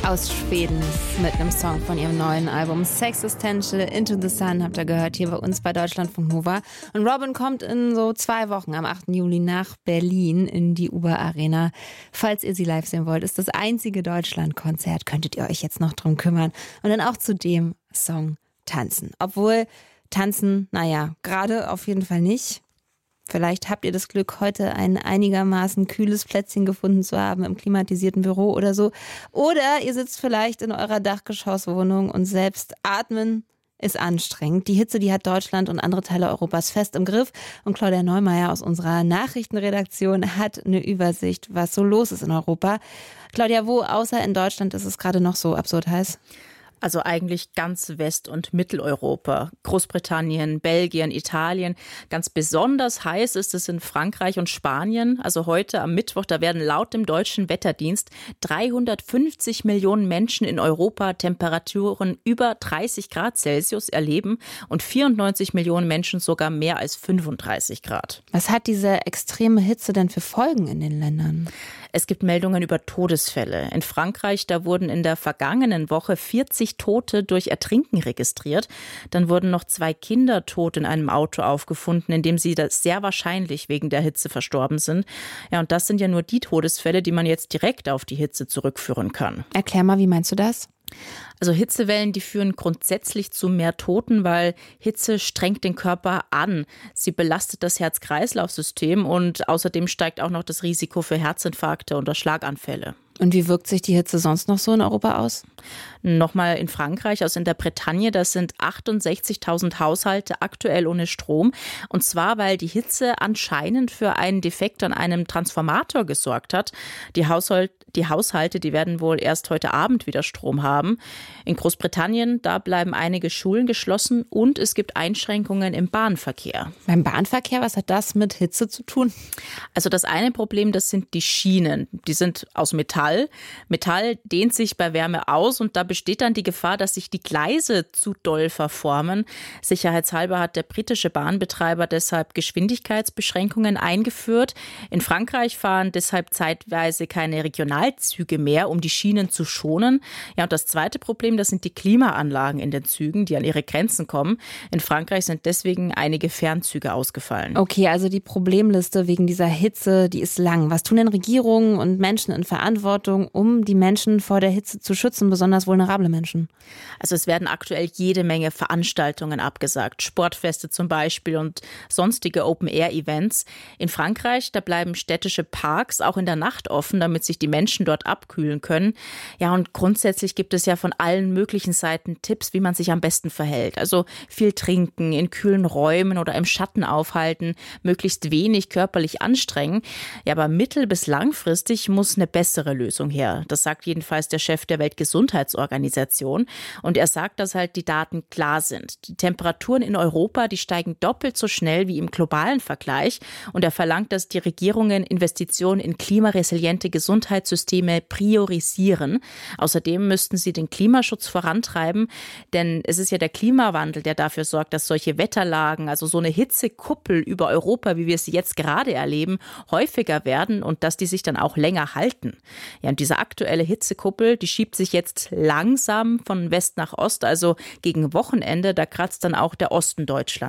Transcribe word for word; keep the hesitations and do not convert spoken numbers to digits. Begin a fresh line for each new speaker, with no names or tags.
aus Schweden mit einem Song von ihrem neuen Album Sexistential Into the Sun habt ihr gehört hier bei uns bei Deutschlandfunk Nova. Und Robin kommt in so zwei Wochen am achten Juli nach Berlin in die Uber Arena. Falls ihr sie live sehen wollt, ist das einzige Deutschlandkonzert, könntet ihr euch jetzt noch drum kümmern. Und dann auch zu dem Song tanzen. Obwohl tanzen, naja, gerade auf jeden Fall nicht. Vielleicht habt ihr das Glück, heute ein einigermaßen kühles Plätzchen gefunden zu haben im klimatisierten Büro oder so. Oder ihr sitzt vielleicht in eurer Dachgeschosswohnung und selbst atmen ist anstrengend. Die Hitze, die hat Deutschland und andere Teile Europas fest im Griff. Und Claudia Neumeier aus unserer Nachrichtenredaktion hat eine Übersicht, was so los ist in Europa. Claudia, wo außer in Deutschland ist es gerade noch so absurd heiß?
Also eigentlich ganz West- und Mitteleuropa. Großbritannien, Belgien, Italien. Ganz besonders heiß ist es in Frankreich und Spanien. Also heute am Mittwoch, da werden laut dem deutschen Wetterdienst dreihundertfünfzig Millionen Menschen in Europa Temperaturen über dreißig Grad Celsius erleben und vierundneunzig Millionen Menschen sogar mehr als fünfunddreißig Grad.
Was hat diese extreme Hitze denn für Folgen in den Ländern?
Es gibt Meldungen über Todesfälle. In Frankreich, da wurden in der vergangenen Woche vierzig Tote durch Ertrinken registriert. Dann wurden noch zwei Kinder tot in einem Auto aufgefunden, in dem sie sehr wahrscheinlich wegen der Hitze verstorben sind. Ja, und das sind ja nur die Todesfälle, die man jetzt direkt auf die Hitze zurückführen kann.
Erklär mal, wie meinst du das?
Also Hitzewellen, die führen grundsätzlich zu mehr Toten, weil Hitze strengt den Körper an. Sie belastet das Herz-Kreislauf-System und außerdem steigt auch noch das Risiko für Herzinfarkte oder Schlaganfälle.
Und wie wirkt sich die Hitze sonst noch so in Europa aus?
Nochmal in Frankreich, also in der Bretagne, das sind achtundsechzigtausend Haushalte aktuell ohne Strom. Und zwar, weil die Hitze anscheinend für einen Defekt an einem Transformator gesorgt hat. Die Haushalt, die Haushalte, die werden wohl erst heute Abend wieder Strom haben. In Großbritannien, da bleiben einige Schulen geschlossen und es gibt Einschränkungen im Bahnverkehr.
Beim Bahnverkehr, was hat das mit Hitze zu tun?
Also das eine Problem, das sind die Schienen. Die sind aus Metall. Metall dehnt sich bei Wärme aus und da besteht dann die Gefahr, dass sich die Gleise zu doll verformen. Sicherheitshalber hat der britische Bahnbetreiber deshalb Geschwindigkeitsbeschränkungen eingeführt. In Frankreich fahren deshalb zeitweise keine Regionalzüge mehr, um die Schienen zu schonen. Ja, und das zweite Problem, das sind die Klimaanlagen in den Zügen, die an ihre Grenzen kommen. In Frankreich sind deswegen einige Fernzüge ausgefallen.
Okay, also die Problemliste wegen dieser Hitze, die ist lang. Was tun denn Regierungen und Menschen in Verantwortung, um die Menschen vor der Hitze zu schützen, besonders vulnerable Menschen?
Also es werden aktuell jede Menge Veranstaltungen abgesagt, Sportfeste zum Beispiel und sonstige Open-Air-Events. In Frankreich, da bleiben städtische Parks auch in der Nacht offen, damit sich die Menschen dort abkühlen können. Ja, und grundsätzlich gibt es ja von allen möglichen Seiten Tipps, wie man sich am besten verhält. Also viel trinken, in kühlen Räumen oder im Schatten aufhalten, möglichst wenig körperlich anstrengen. Ja, aber mittel- bis langfristig muss eine bessere Lösung her. Das sagt jedenfalls der Chef der Weltgesundheitsorganisation. Und er sagt, dass halt die Daten klar sind. Die Temperaturen in Europa, die steigen doppelt so schnell wie im globalen Vergleich. Und er verlangt, dass die Regierungen Investitionen in klimaresiliente Gesundheitssysteme priorisieren. Außerdem müssten sie den Klimaschutz vorantreiben. Denn es ist ja der Klimawandel, der dafür sorgt, dass solche Wetterlagen, also so eine Hitzekuppel über Europa, wie wir sie jetzt gerade erleben, häufiger werden und dass die sich dann auch länger halten. Ja, und diese aktuelle Hitzekuppel, die schiebt sich jetzt langsam von West nach Ost, also gegen Wochenende, da kratzt dann auch der Osten Deutschlands